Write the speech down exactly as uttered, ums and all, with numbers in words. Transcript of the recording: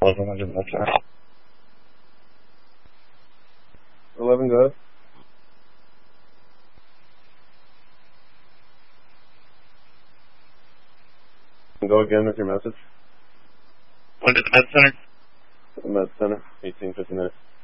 twelve one hundred Med Center. eleven, go ahead. Go again with your message. When to the Med Center? The Med Center, eighteen fifty-nine.